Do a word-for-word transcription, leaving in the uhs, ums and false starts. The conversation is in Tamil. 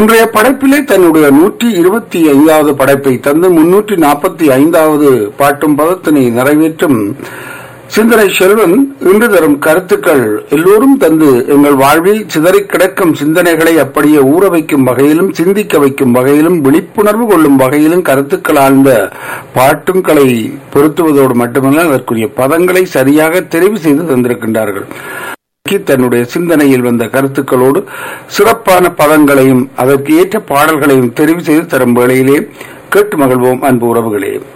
இன்றைய படைப்பிலே தன்னுடைய நூற்றி இருபத்தி ஐந்தாவது படைப்பை தந்து முன்னூற்றி நாற்பத்தி ஐந்தாவது பாட்டும் பதத்தினை நிறைவேற்றும் சிந்தனை செல்வன் இன்று தரும் கருத்துக்கள் எல்லோரும் தந்து எங்கள் வாழ்வில் சிதறி கிடக்கும் சிந்தனைகளை அப்படியே ஊற வைக்கும் வகையிலும் சிந்திக்க வைக்கும் வகையிலும் விழிப்புணர்வு கொள்ளும் வகையிலும் கருத்துக்கள் ஆழ்ந்த பாட்டுங்களை பொருத்துவதோடு மட்டுமல்ல அதற்குரிய பதங்களை சரியாக தெரிவு செய்து தந்திருக்கின்றார்கள். தன்னுடைய சிந்தனையில் வந்த கருத்துக்களோடு சிறப்பான பதங்களையும் அதற்கு ஏற்ற பாடல்களையும் தெரிவு செய்து தரும் வேளையிலே கேட்டு மகிழ்வோம் அன்பு உறவுகளே.